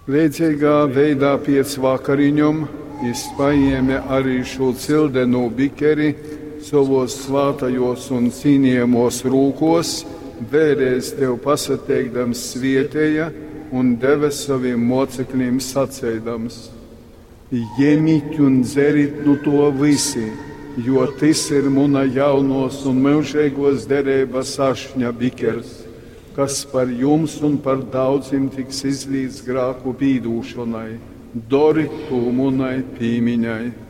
Līdzīgā veidā pēc vakariņom izpaņēma arī šo cildeno bikeri savos svātajos un cīnījamos rūkos, vēlreiz tev pasateikdams svietēja un deva saviem mocekļiem sacēdams: Ņemiet un dzerit no to visi, jo tas ir muna jaunos un mūžīgos derības ašņa bikers, kas par jums un par daudziem tiks izlīdz grāku pīdūšanai. Dori to munai pīmiņai.